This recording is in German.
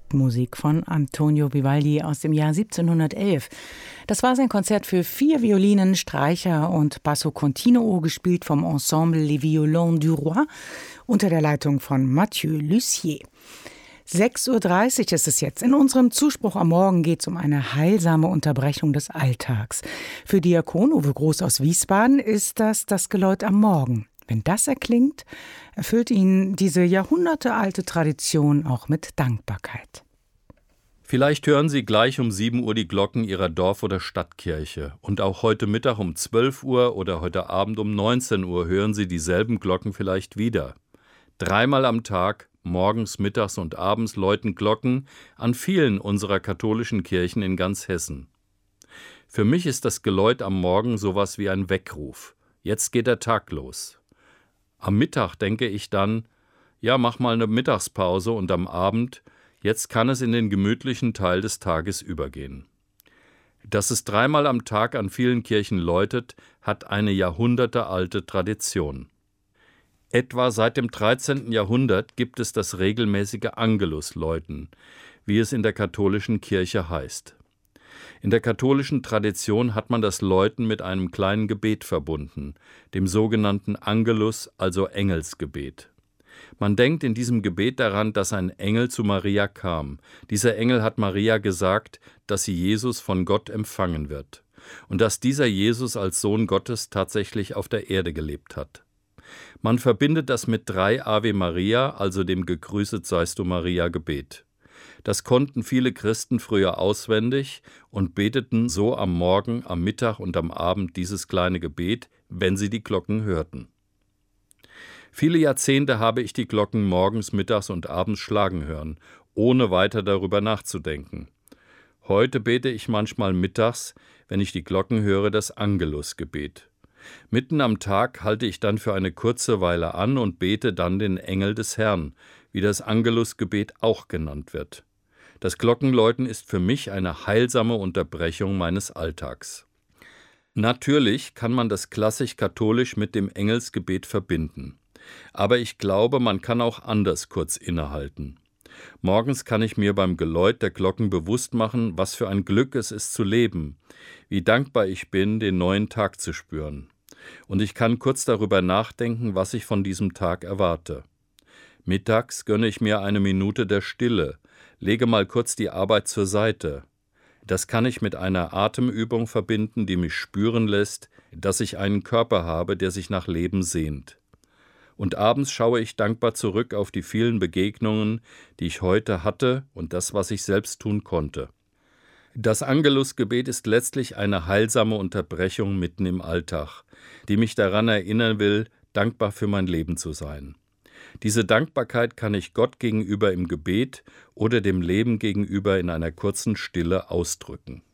Musik von Antonio Vivaldi aus dem Jahr 1711. Das war sein Konzert für 4 Violinen, Streicher und Basso Continuo, gespielt vom Ensemble Les Violons du Roi unter der Leitung von Mathieu Lussier. 6:30 Uhr ist es jetzt. In unserem Zuspruch am Morgen geht es um eine heilsame Unterbrechung des Alltags. Für Diakon Uwe Groß aus Wiesbaden ist das Geläut am Morgen. Wenn das erklingt, erfüllt ihn diese jahrhundertealte Tradition auch mit Dankbarkeit. Vielleicht hören Sie gleich um 7 Uhr die Glocken Ihrer Dorf- oder Stadtkirche. Und auch heute Mittag um 12 Uhr oder heute Abend um 19 Uhr hören Sie dieselben Glocken vielleicht wieder. 3-mal am Tag, morgens, mittags und abends, läuten Glocken an vielen unserer katholischen Kirchen in ganz Hessen. Für mich ist das Geläut am Morgen sowas wie ein Weckruf. Jetzt geht der Tag los. Am Mittag denke ich dann, ja, mach mal eine Mittagspause, und am Abend, jetzt kann es in den gemütlichen Teil des Tages übergehen. Dass es 3-mal am Tag an vielen Kirchen läutet, hat eine jahrhundertealte Tradition. Etwa seit dem 13. Jahrhundert gibt es das regelmäßige Angelusläuten, wie es in der katholischen Kirche heißt. In der katholischen Tradition hat man das Läuten mit einem kleinen Gebet verbunden, dem sogenannten Angelus, also Engelsgebet. Man denkt in diesem Gebet daran, dass ein Engel zu Maria kam. Dieser Engel hat Maria gesagt, dass sie Jesus von Gott empfangen wird und dass dieser Jesus als Sohn Gottes tatsächlich auf der Erde gelebt hat. Man verbindet das mit 3 Ave Maria, also dem Gegrüßet seist du Maria Gebet. Das konnten viele Christen früher auswendig und beteten so am Morgen, am Mittag und am Abend dieses kleine Gebet, wenn sie die Glocken hörten. Viele Jahrzehnte habe ich die Glocken morgens, mittags und abends schlagen hören, ohne weiter darüber nachzudenken. Heute bete ich manchmal mittags, wenn ich die Glocken höre, das Angelusgebet. Mitten am Tag halte ich dann für eine kurze Weile an und bete dann den Engel des Herrn, wie das Angelusgebet auch genannt wird. Das Glockenläuten ist für mich eine heilsame Unterbrechung meines Alltags. Natürlich kann man das klassisch-katholisch mit dem Engelsgebet verbinden. Aber ich glaube, man kann auch anders kurz innehalten. Morgens kann ich mir beim Geläut der Glocken bewusst machen, was für ein Glück es ist zu leben, wie dankbar ich bin, den neuen Tag zu spüren. Und ich kann kurz darüber nachdenken, was ich von diesem Tag erwarte. Mittags gönne ich mir eine Minute der Stille, lege mal kurz die Arbeit zur Seite. Das kann ich mit einer Atemübung verbinden, die mich spüren lässt, dass ich einen Körper habe, der sich nach Leben sehnt. Und abends schaue ich dankbar zurück auf die vielen Begegnungen, die ich heute hatte und das, was ich selbst tun konnte. Das Angelusgebet ist letztlich eine heilsame Unterbrechung mitten im Alltag, die mich daran erinnern will, dankbar für mein Leben zu sein. Diese Dankbarkeit kann ich Gott gegenüber im Gebet oder dem Leben gegenüber in einer kurzen Stille ausdrücken.